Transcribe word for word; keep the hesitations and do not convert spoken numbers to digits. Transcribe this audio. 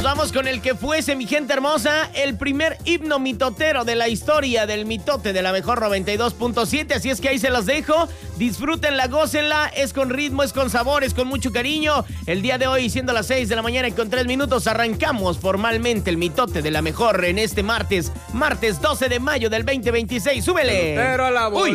vamos con el que fuese, mi gente hermosa, el primer himno mitotero de la historia del mitote de la mejor noventa y dos punto siete. Así es que ahí se los dejo. Disfrútenla, gócenla. Es con ritmo, es con sabor, es con mucho cariño. El día de hoy, siendo las seis de la mañana y con tres minutos, arrancamos formalmente el mitote de la mejor en este martes, martes doce de mayo del veinte veintiséis. ¡Súbele! Pero a la bola. Uy.